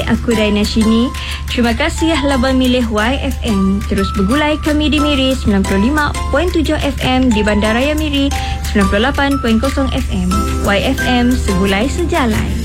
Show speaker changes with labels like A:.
A: aku Daina Shini. Terima kasih telah memilih YFM. Terus bergulai kami di Miri 95.7 FM, di Bandaraya Miri 98.0 FM. YFM, segulai sejalan.